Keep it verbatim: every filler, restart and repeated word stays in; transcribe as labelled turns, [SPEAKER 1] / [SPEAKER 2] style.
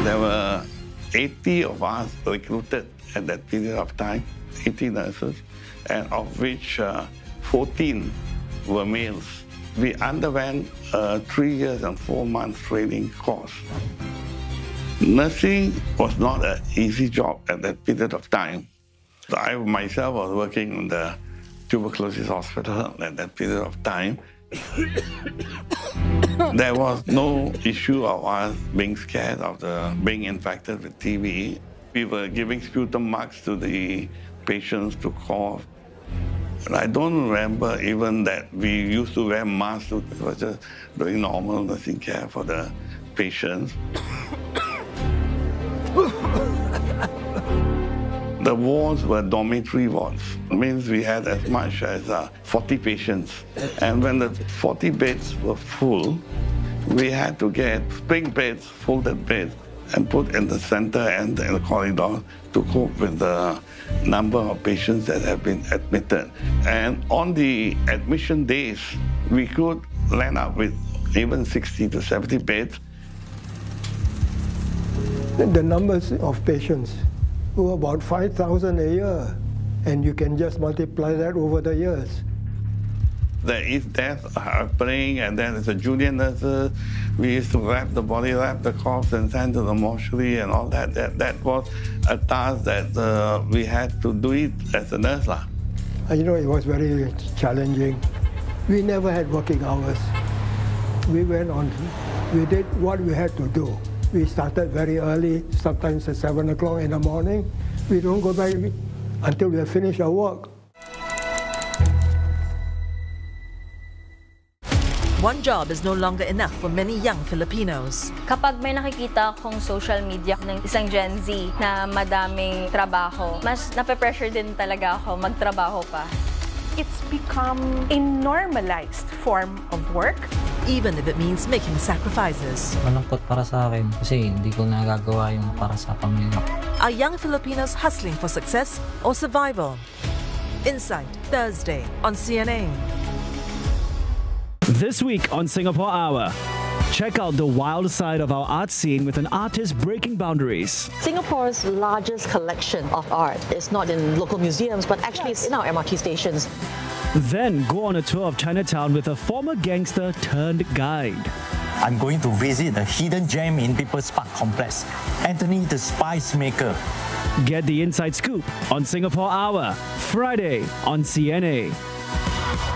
[SPEAKER 1] There were eighty of us recruited at that period of time, eighty nurses, and of which uh, fourteen were males. We underwent a three years and four months training course. Nursing was not an easy job at that period of time. I myself was working in the tuberculosis hospital at that period of time. There was no issue of us being scared of the being infected with T B. We were giving sputum marks to the patients to cough. And I don't remember even that we used to wear masks. It was just doing normal nursing care for the patients. The wards were dormitory wards. It means we had as much as uh, forty patients. And when the forty beds were full, we had to get spring beds, folded beds, and put in the center and in the corridor to cope with the number of patients that have been admitted. And on the admission days, we could land up with even sixty to seventy beds.
[SPEAKER 2] The numbers of patients were about five thousand a year, and you can just multiply that over the years.
[SPEAKER 1] There is death happening, and then there's a junior nurses. We used to wrap the body, wrap the corpse, and send to the mortuary and all that. That, that was a task that uh, we had to do it as a nurse. Lah.
[SPEAKER 2] You know, it was very challenging. We never had working hours. We went on, we did what we had to do. We started very early, sometimes at seven o'clock in the morning. We don't go back until we have finished our work.
[SPEAKER 3] One job is no longer enough for many young Filipinos.
[SPEAKER 4] Kapag may nakikita akong social media ng isang Gen Z na madaming trabaho, mas nape-pressure din talaga ako magtrabaho pa.
[SPEAKER 5] It's become a normalized form of work.
[SPEAKER 3] Even if it means making sacrifices.
[SPEAKER 6] Malungkot para sa akin kasi hindi ko nagagawa yung para sa pamilya.
[SPEAKER 3] Are young Filipinos hustling for success or survival? Insight, Thursday on C N A.
[SPEAKER 7] This week on Singapore Hour, check out the wild side of our art scene with an artist breaking boundaries.
[SPEAKER 8] Singapore's largest collection of art is not in local museums, but actually it's in our M R T stations.
[SPEAKER 7] Then go on a tour of Chinatown with a former gangster turned guide.
[SPEAKER 9] I'm going to visit the hidden gem in People's Park Complex, Anthony the Spice Maker.
[SPEAKER 7] Get the inside scoop on Singapore Hour, Friday on C N A.